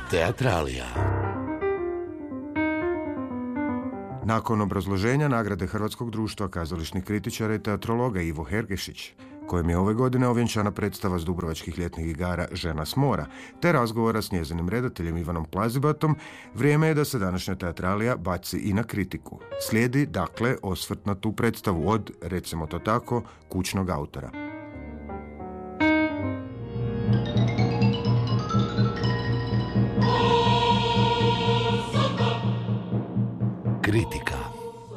Teatralija. Nakon obrazloženja nagrade Hrvatskog društva kazališnih kritičara i teatrologa Ivo Hergešić, kojem je ove godine ovjenčana predstava s Dubrovačkih ljetnih igara Žena s mora, te razgovora s njezinim redateljem Ivanom Plazibatom, vrijeme je da se današnja teatralija baci i na kritiku. Slijedi, dakle, osvrt na tu predstavu od, recimo to tako, kućnog autora. Kritika.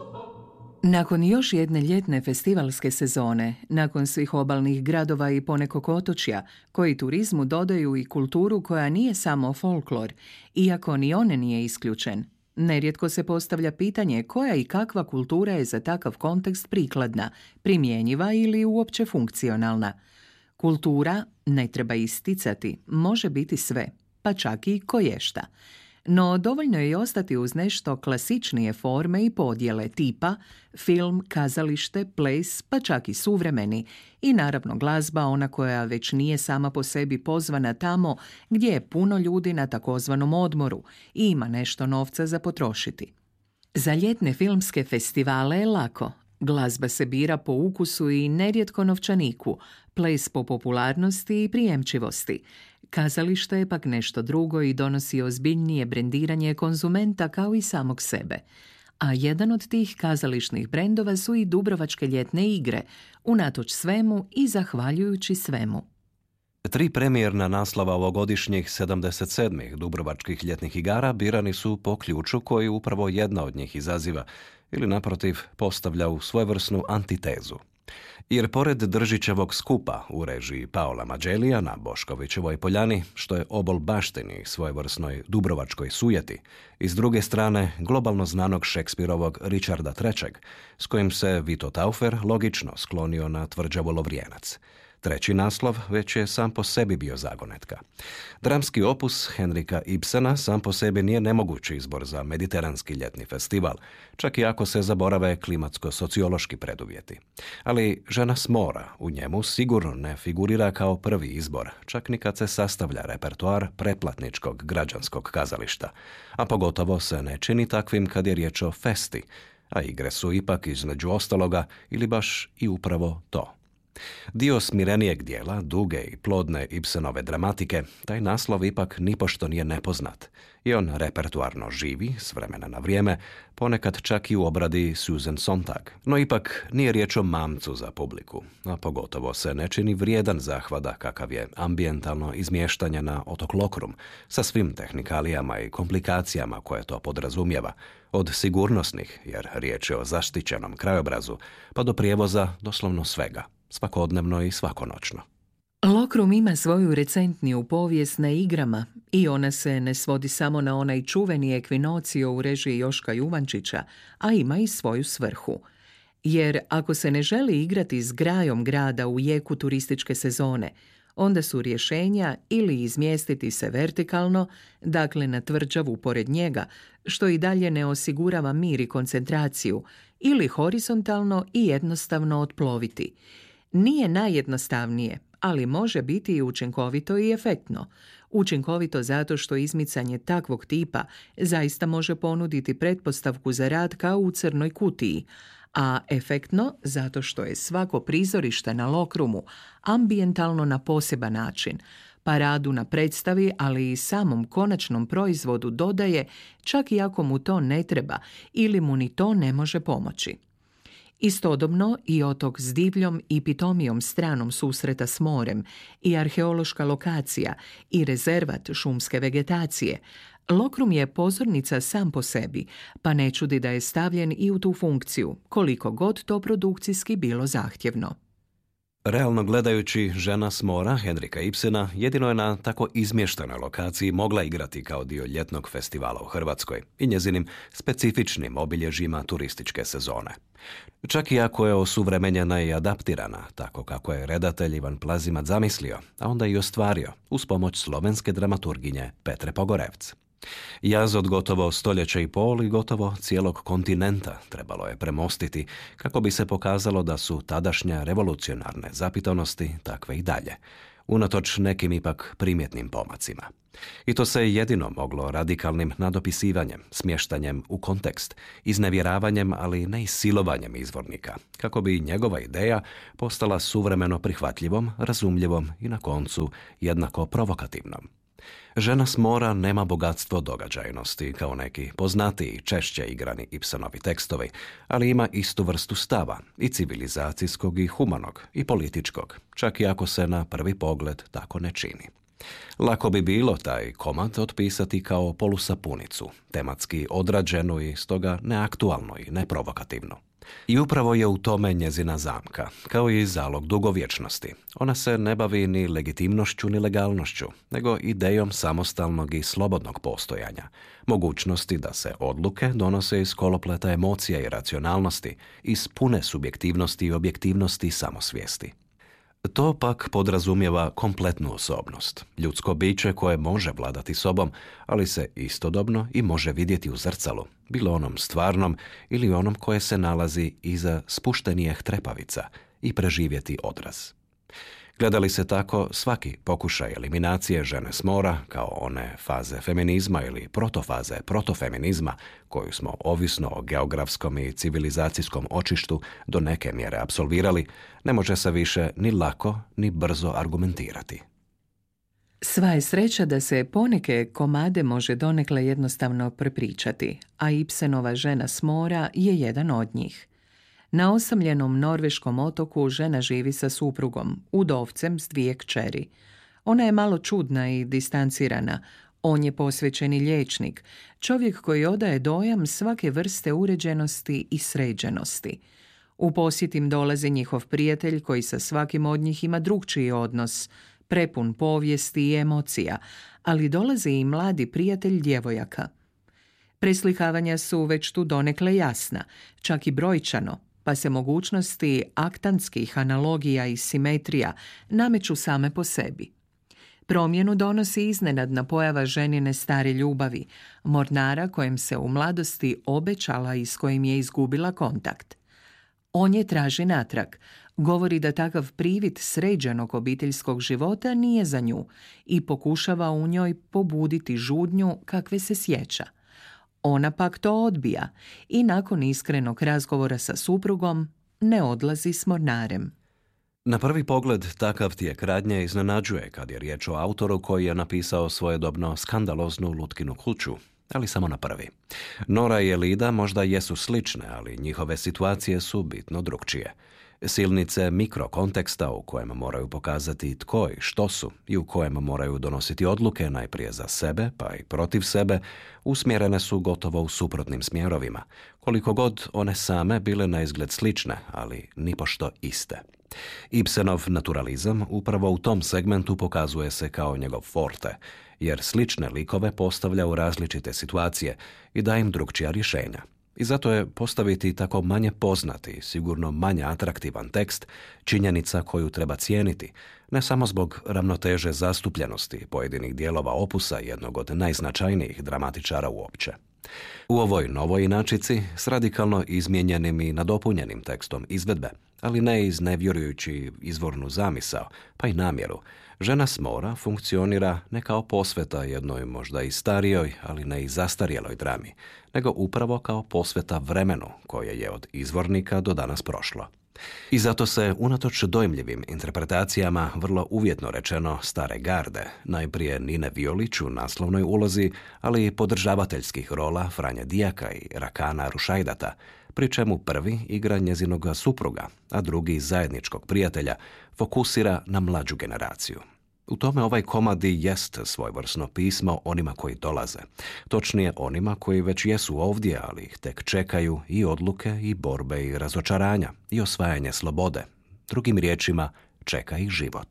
Nakon još jedne ljetne festivalske sezone, nakon svih obalnih gradova i ponekog otočja, koji turizmu dodaju i kulturu koja nije samo folklor, iako ni on nije isključen, nerijetko se postavlja pitanje koja i kakva kultura je za takav kontekst prikladna, primjenjiva ili uopće funkcionalna. Kultura, ne treba isticati, može biti sve, pa čak i koješta. No dovoljno je i ostati uz nešto klasičnije forme i podjele tipa film, kazalište, ples, pa čak i suvremeni i naravno glazba, ona koja već nije sama po sebi pozvana tamo gdje je puno ljudi na takozvanom odmoru i ima nešto novca za potrošiti. Za ljetne filmske festivale je lako. Glazba se bira po ukusu i nerijetko novčaniku, ples po popularnosti i prijemčivosti. Kazalište je pak nešto drugo i donosi ozbiljnije brendiranje konzumenta kao i samog sebe. A jedan od tih kazališnih brendova su i Dubrovačke ljetne igre, unatoč svemu i zahvaljujući svemu. 3 premijerna naslova ovogodišnjih 77. Dubrovačkih ljetnih igara birani su po ključu koji upravo jedna od njih izaziva ili naprotiv postavlja u svojevrsnu antitezu. Jer pored Držićevog skupa u režiji Paola Mađelija na Boškovićevoj poljani, što je obol baštini svojevrsnoj dubrovačkoj sujeti, i s druge strane globalno znanog Šekspirovog Richarda III, s kojim se Vito Taufer logično sklonio na tvrđavu Lovrijenac. Treći naslov već je sam po sebi bio zagonetka. Dramski opus Henrika Ibsena sam po sebi nije nemogući izbor za mediteranski ljetni festival, čak i ako se zaborave klimatsko-sociološki preduvjeti. Ali Žena s mora u njemu sigurno ne figurira kao prvi izbor, čak ni kad se sastavlja repertoar pretplatničkog građanskog kazališta, a pogotovo se ne čini takvim kad je riječ o festi, a igre su ipak između ostaloga ili baš i upravo to. Dio smirenijeg dijela, duge i plodne Ibsenove dramatike, taj naslov ipak nipošto nije nepoznat i on repertuarno živi, s vremena na vrijeme, ponekad čak i u obradi Susan Sontag. No ipak nije riječ o mamcu za publiku, a pogotovo se ne čini vrijedan zahvada kakav je ambijentalno izmještanje na otok Lokrum, sa svim tehnikalijama i komplikacijama koje to podrazumijeva, od sigurnosnih, jer riječ je o zaštićenom krajobrazu, pa do prijevoza doslovno svega, svakodnevno i svakonoćno. Lokrum ima svoju recentniju povijest na igrama i ona se ne svodi samo na onaj čuveni ekvinocio u režiji Joška Juvančića, a ima i svoju svrhu. Jer ako se ne želi igrati s grajom grada u jeku turističke sezone, onda su rješenja ili izmjestiti se vertikalno, dakle na tvrđavu pored njega, što i dalje ne osigurava mir i koncentraciju, ili horizontalno i jednostavno otploviti. Nije najjednostavnije, ali može biti i učinkovito i efektno. Učinkovito zato što izmicanje takvog tipa zaista može ponuditi pretpostavku za rad kao u crnoj kutiji, a efektno zato što je svako prizorište na Lokrumu ambijentalno na poseban način, pa radu na predstavi, ali i samom konačnom proizvodu dodaje, čak i ako mu to ne treba ili mu ni to ne može pomoći. Istodobno i otok s divljom i pitomijom stranom susreta s morem i arheološka lokacija i rezervat šumske vegetacije, Lokrum je pozornica sam po sebi, pa ne čudi da je stavljen i u tu funkciju, koliko god to produkcijski bilo zahtjevno. Realno gledajući, Žena s mora Henrika Ibsena jedino je na tako izmještenoj lokaciji mogla igrati kao dio ljetnog festivala u Hrvatskoj i njezinim specifičnim obilježjima turističke sezone. Čak i ako je osuvremenjena i adaptirana, tako kako je redatelj Ivan Plazimat zamislio, a onda i ostvario, uz pomoć slovenske dramaturginje Petre Pogorevc. Jaz od gotovo stoljeća i pol i gotovo cijelog kontinenta trebalo je premostiti kako bi se pokazalo da su tadašnje revolucionarne zapitanosti takve i dalje. unatoč nekim ipak primjetnim pomacima. I to se jedino moglo radikalnim nadopisivanjem, smještanjem u kontekst, iznevjeravanjem, ali ne i silovanjem izvornika, kako bi njegova ideja postala suvremeno prihvatljivom, razumljivom i na koncu jednako provokativnom. Žena s mora nema bogatstvo događajnosti kao neki poznatiji, češće igrani Ibsenovi tekstovi, ali ima istu vrstu stava, i civilizacijskog i humanog, i političkog, čak i ako se na prvi pogled tako ne čini. Lako bi bilo taj komad otpisati kao polusapunicu, tematski odrađenu i stoga neaktualno i neprovokativno. I upravo je u tome njezina zamka, kao i zalog dugovječnosti. Ona se ne bavi ni legitimnošću ni legalnošću, nego idejom samostalnog i slobodnog postojanja, mogućnosti da se odluke donose iz kolopleta emocija i racionalnosti, iz pune subjektivnosti i objektivnosti samosvijesti. To pak podrazumijeva kompletnu osobnost, ljudsko biće koje može vladati sobom, ali se istodobno i može vidjeti u zrcalu, bilo onom stvarnom ili onom koje se nalazi iza spuštenijih trepavica, i preživjeti odraz. Gleda li se tako, svaki pokušaj eliminacije žene s mora, kao one faze feminizma ili protofaze protofeminizma, koju smo ovisno o geografskom i civilizacijskom očištu do neke mjere apsolvirali, ne može se više ni lako ni brzo argumentirati. Sva je sreća da se poneke komade može donekle jednostavno prepričati, a Ibsenova Žena s mora je jedan od njih. Na osamljenom norveškom otoku žena živi sa suprugom, udovcem s 2 kćeri. Ona je malo čudna i distancirana. On je posvećeni liječnik, čovjek koji odaje dojam svake vrste uređenosti i sređenosti. U posjet im dolazi njihov prijatelj koji sa svakim od njih ima drukčiji odnos, prepun povijesti i emocija, ali dolazi i mladi prijatelj djevojaka. Preslikavanja su već tu donekle jasna, čak i brojčano, pa se mogućnosti aktantskih analogija i simetrija nameću same po sebi. Promjenu donosi iznenadna pojava ženine stare ljubavi, mornara kojem se u mladosti obećala i s kojim je izgubila kontakt. On je traži natrag, govori da takav privid sređenog obiteljskog života nije za nju i pokušava u njoj pobuditi žudnju kakve se sjeća. Ona pak to odbija i nakon iskrenog razgovora sa suprugom ne odlazi s mornarem. Na prvi pogled takav tijek radnje iznenađuje kad je riječ o autoru koji je napisao svojedobno skandaloznu Lutkinu kuću, ali samo na prvi. Nora i Elida možda jesu slične, ali njihove situacije su bitno drukčije. Silnice mikrokonteksta u kojem moraju pokazati tko i što su i u kojem moraju donositi odluke najprije za sebe pa i protiv sebe, usmjerene su gotovo u suprotnim smjerovima, koliko god one same bile na izgled slične, ali nipošto iste. Ibsenov naturalizam upravo u tom segmentu pokazuje se kao njegov forte, jer slične likove postavlja u različite situacije i daje im drukčija rješenja. I zato je postaviti tako manje poznati, sigurno manje atraktivan tekst, činjenica koju treba cijeniti, ne samo zbog ravnoteže zastupljenosti pojedinih dijelova opusa jednog od najznačajnijih dramatičara uopće. U ovoj novoj inačici, s radikalno izmijenjenim i nadopunjenim tekstom izvedbe, ali ne iznevjerujući izvornu zamisao, pa i namjeru, Žena s mora funkcionira ne kao posveta jednoj možda i starijoj, ali ne i zastarjeloj drami, nego upravo kao posveta vremenu koje je od izvornika do danas prošlo. I zato se, unatoč dojmljivim interpretacijama, vrlo uvjetno rečeno stare garde, najprije Nine Violić u naslovnoj ulozi, ali i podržavateljskih rola Franje Dijaka i Rakana Rušajdata, pri čemu prvi igra njezinoga supruga, a drugi zajedničkog prijatelja, fokusira na mlađu generaciju. U tome ovaj komad i jest svojevrsno pismo onima koji dolaze, točnije onima koji već jesu ovdje, ali ih tek čekaju i odluke i borbe i razočaranja i osvajanje slobode. Drugim riječima, čeka ih život.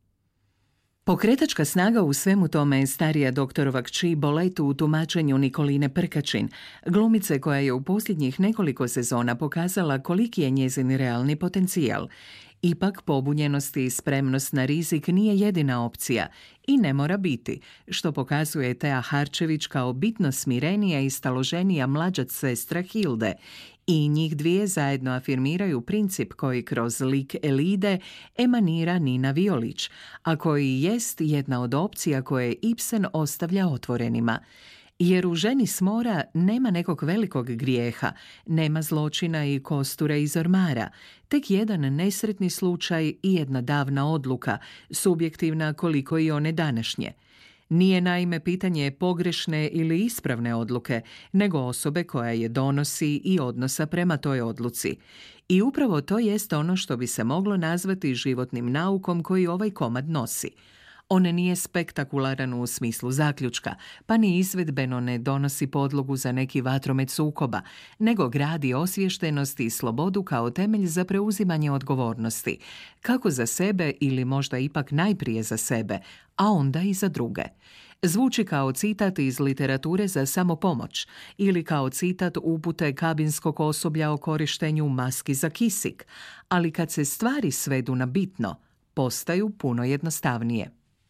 Pokretačka snaga u svemu tome je starija doktorova kći Boletu u tumačenju Nikoline Prkačin, glumice koja je u posljednjih nekoliko sezona pokazala koliki je njezin realni potencijal. Ipak pobunjenost i spremnost na rizik nije jedina opcija i ne mora biti, što pokazuje Tea Harčević kao bitno smirenija i staloženija mlađa sestra Hilde I njih dvije zajedno afirmiraju princip koji kroz lik Elide emanira Nina Violić, a koji jest jedna od opcija koje Ibsen ostavlja otvorenima. Jer u ženi s mora nema nekog velikog grijeha, nema zločina i kosture iz ormara, tek jedan nesretni slučaj i jedna davna odluka, subjektivna koliko i one današnje. Nije naime pitanje pogrešne ili ispravne odluke, nego osobe koja je donosi i odnosa prema toj odluci. I upravo to jest ono što bi se moglo nazvati životnim naukom koji ovaj komad nosi. On nije spektakularan u smislu zaključka, pa ni izvedbeno ne donosi podlogu za neki vatromet sukoba, nego gradi osviještenost i slobodu kao temelj za preuzimanje odgovornosti, kako za sebe ili možda ipak najprije za sebe, a onda i za druge. Zvuči kao citat iz literature za samopomoć ili kao citat upute kabinskog osoblja o korištenju maski za kisik, ali kad se stvari svedu na bitno, postaju puno jednostavnije.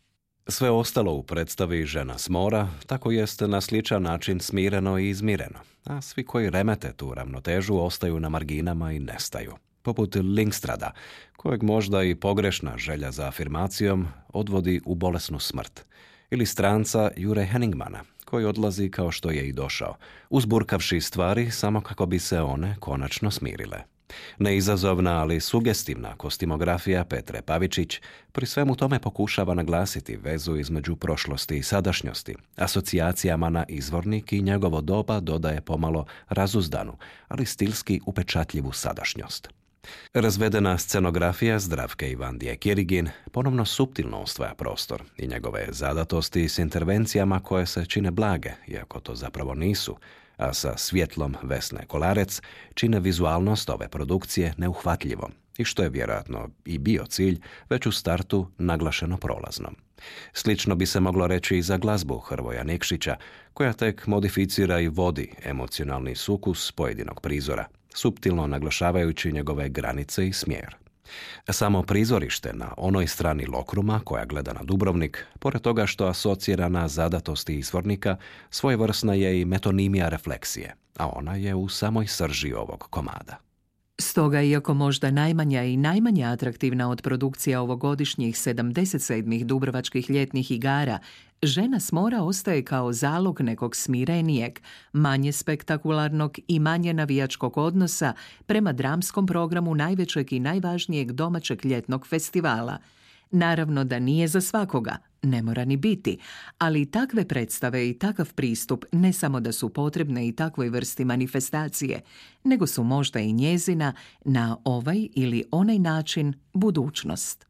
Sve ostalo u predstavi Žena s mora tako jeste na sličan način smireno i izmireno, a svi koji remete tu ravnotežu ostaju na marginama i nestaju. Poput Lingstrada, kojeg možda i pogrešna želja za afirmacijom odvodi u bolesnu smrt. Ili stranca Jure Henningmana, koji odlazi kao što je i došao, uzburkavši stvari samo kako bi se one konačno smirile. Neizazovna, ali sugestivna kostimografija Petre Pavičić pri svemu tome pokušava naglasiti vezu između prošlosti i sadašnjosti. Asocijacijama na izvornik i njegovo doba dodaje pomalo razuzdanu, ali stilski upečatljivu sadašnjost. Razvedena scenografija Zdravke Ivandije Kirigin ponovno suptilno osvaja prostor i njegove zadatosti s intervencijama koje se čine blage, iako to zapravo nisu, a sa svjetlom Vesne Kolarec čine vizualnost ove produkcije neuhvatljivom i što je vjerojatno i bio cilj već u startu naglašeno prolaznom. Slično bi se moglo reći i za glazbu Hrvoja Nikšića, koja tek modificira i vodi emocionalni sukus pojedinog prizora, suptilno naglašavajući njegove granice i smjer. Samo prizorište na onoj strani Lokruma koja gleda na Dubrovnik, pored toga što asocira na zadatosti izvornika, svojevrsna je i metonimija refleksije, a ona je u samoj srži ovog komada. Stoga, iako možda najmanja i najmanje atraktivna od produkcija ovogodišnjih 77. Dubrovačkih ljetnih igara, Žena s mora ostaje kao zalog nekog smirenijeg, manje spektakularnog i manje navijačkog odnosa prema dramskom programu najvećeg i najvažnijeg domaćeg ljetnog festivala. Naravno da nije za svakoga, ne mora ni biti, ali takve predstave i takav pristup ne samo da su potrebne i takvoj vrsti manifestacije, nego su možda i njezina na ovaj ili onaj način budućnost.